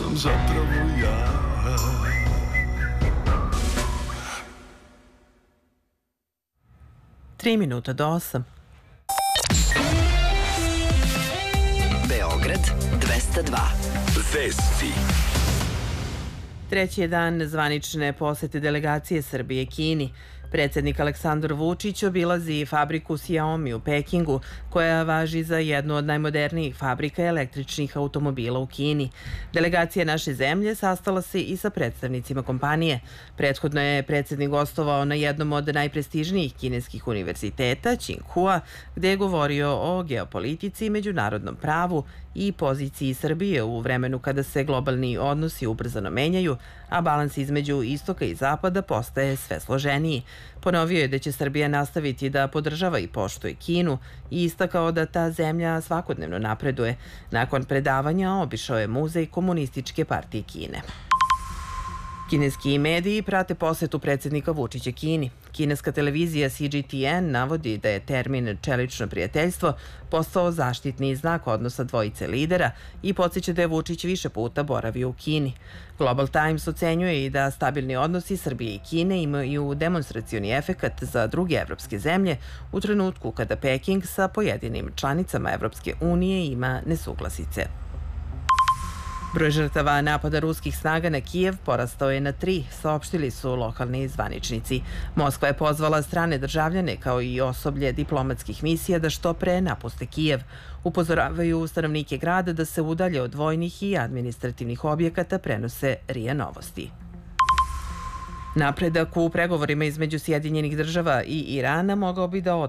sam zapravo ja. 7:03. Beograd 202. Vesti. Treći je dan zvanične posete delegacije Srbije Kini. Predsjednik Aleksandar Vučić obilazi fabriku Xiaomi u Pekingu, koja važi za jednu od najmodernijih fabrika električnih automobila u Kini. Delegacija naše zemlje sastala se i sa predstavnicima kompanije. Prethodno je predsjednik gostovao na jednom od najprestižnijih kineskih univerziteta, Tsinghua, gde je govorio o geopolitici, međunarodnom pravu i poziciji Srbije u vremenu kada se globalni odnosi ubrzano menjaju, a balans između istoka i zapada postaje sve složeniji. Ponovio je da će Srbija nastaviti da podržava i poštuje Kinu i istakao da ta zemlja svakodnevno napreduje. Nakon predavanja obišao je muzej Komunističke partije Kine. Kineski mediji prate posetu predsjednika Vučića Kini. Kineska televizija CGTN navodi da je termin čelično prijateljstvo postao zaštitni znak odnosa dvojice lidera i podsjeća da je Vučić više puta boravio u Kini. Global Times ocenjuje i da stabilni odnosi Srbije i Kine imaju demonstracioni efekat za druge evropske zemlje u trenutku kada Peking sa pojedinim članicama Evropske unije ima nesuglasice. Broj žrtava napada ruskih snaga na Kijev porastao je na 3, saopštili su lokalni zvaničnici. Moskva je pozvala strane državljane kao i osoblje diplomatskih misija da što pre napuste Kijev. Upozoravaju stanovnike grada da se udalje od vojnih i administrativnih objekata, prenose RIA Novosti. Napredak u pregovorima između Sjedinjenih država i Irana mogao bi da